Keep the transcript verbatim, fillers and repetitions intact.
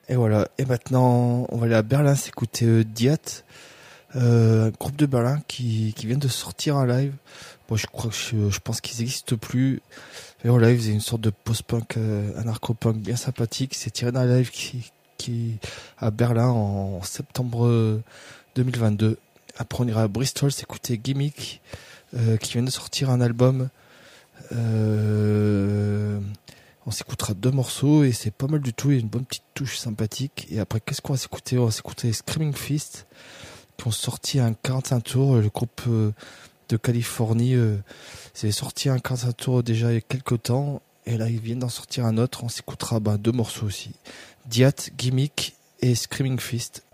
Et voilà. Et maintenant, on va aller à Berlin s'écouter euh, Diat, euh, un groupe de Berlin qui, qui vient de sortir un live. Bon, je crois que je, je pense qu'ils n'existent plus. Mais voilà, ils faisaient une sorte de post-punk, euh, anarcho-punk bien sympathique. C'est tiré d'un live qui, qui à Berlin en septembre deux mille vingt-deux. Après, on ira à Bristol s'écouter Gimmick, euh, qui vient de sortir un album. Euh, on s'écoutera deux morceaux et c'est pas mal du tout. Il y a une bonne petite touche sympathique. Et après, qu'est-ce qu'on va s'écouter? On va s'écouter Screaming Fist, qui ont sorti un quarante-cinq tours. Le groupe euh, de Californie, euh, c'est sorti un quarante-cinq tours déjà il y a quelques temps. Et là, ils viennent d'en sortir un autre. On s'écoutera bah, deux morceaux aussi. Diat, Gimmick et Screaming Fist.